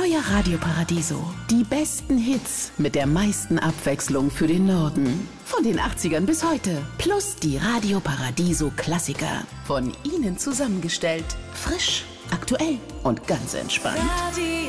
Euer Radio Paradiso. Die besten Hits mit der meisten Abwechslung für den Norden. Von den 80ern bis heute. Plus die Radio Paradiso Klassiker. Von Ihnen zusammengestellt. Frisch, aktuell und ganz entspannt.